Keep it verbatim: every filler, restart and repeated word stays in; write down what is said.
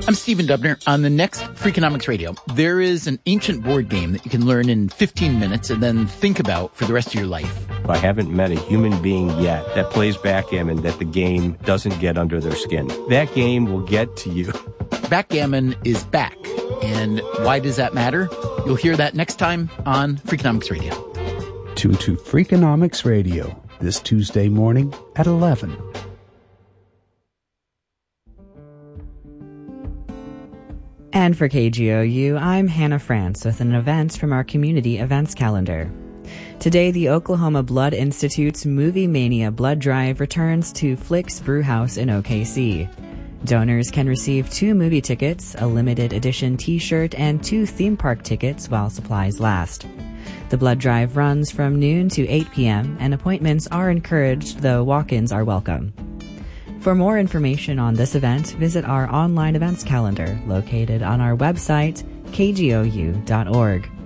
I'm Stephen Dubner. On the next Freakonomics Radio, there is an ancient board game that you can learn in fifteen minutes and then think about for the rest of your life. I haven't met a human being yet that plays backgammon that the game doesn't get under their skin. That game will get to you. Backgammon is back. And why does that matter? You'll hear that next time on Freakonomics Radio. Tune to Freakonomics Radio this Tuesday morning at eleven. And for K G O U, I'm Hannah France with an event from our community events calendar. Today, the Oklahoma Blood Institute's Movie Mania Blood Drive returns to Flicks Brewhouse in O K C. Donors can receive two movie tickets, a limited edition t-shirt, and two theme park tickets while supplies last. The blood drive runs from noon to eight p.m., and appointments are encouraged, though walk-ins are welcome. For more information on this event, visit our online events calendar located on our website, k g o u dot org.